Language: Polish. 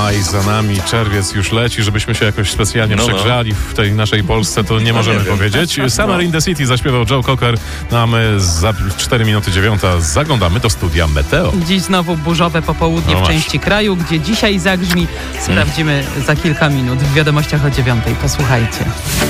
Maj za nami, czerwiec już leci, żebyśmy się jakoś specjalnie przegrzali w tej naszej Polsce, to nie możemy powiedzieć. Summer in the City zaśpiewał Joe Cocker, no a my za 4 minuty 9 zaglądamy do studia Meteo. Dziś znowu burzowe popołudnie w części kraju, gdzie dzisiaj zagrzmi, sprawdzimy za kilka minut w wiadomościach o 9. Posłuchajcie.